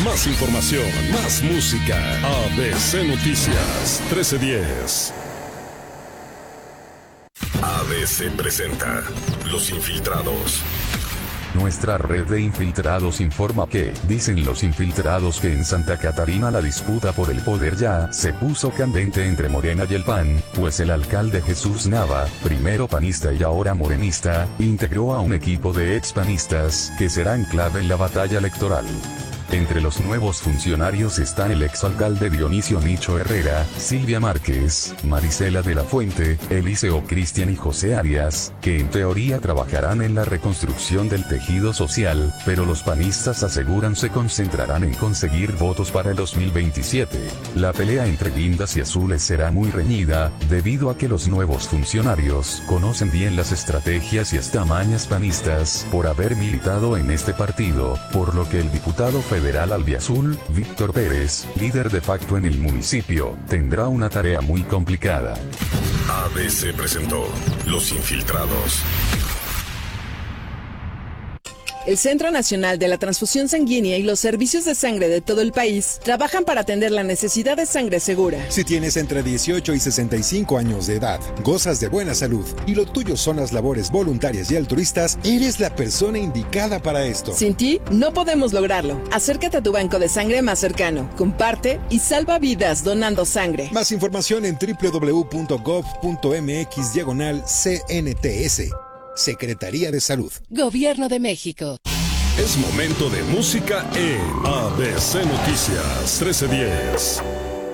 Más información, más música. ABC Noticias 1310. ABC presenta Los Infiltrados. Nuestra red de infiltrados informa que, dicen los infiltrados, que en Santa Catarina la disputa por el poder ya se puso candente entre Morena y el PAN, pues el alcalde Jesús Nava, primero panista y ahora morenista, integró a un equipo de expanistas que serán clave en la batalla electoral. Entre los nuevos funcionarios están el exalcalde Dionisio Nicho Herrera, Silvia Márquez, Marisela de la Fuente, Eliseo Cristian y José Arias, que en teoría trabajarán en la reconstrucción del tejido social, pero los panistas aseguran se concentrarán en conseguir votos para el 2027. La pelea entre guindas y azules será muy reñida, debido a que los nuevos funcionarios conocen bien las estrategias y hasta mañas panistas por haber militado en este partido, por lo que el diputado federal albiazul, Víctor Pérez, líder de facto en el municipio, tendrá una tarea muy complicada. ABC presentó Los Infiltrados. El Centro Nacional de la Transfusión Sanguínea y los servicios de sangre de todo el país trabajan para atender la necesidad de sangre segura. Si tienes entre 18 y 65 años de edad, gozas de buena salud y lo tuyo son las labores voluntarias y altruistas, eres la persona indicada para esto. Sin ti, no podemos lograrlo. Acércate a tu banco de sangre más cercano, comparte y salva vidas donando sangre. Más información en www.gov.mx/CNTS. Secretaría de Salud. Gobierno de México. Es momento de música en ABC Noticias 1310.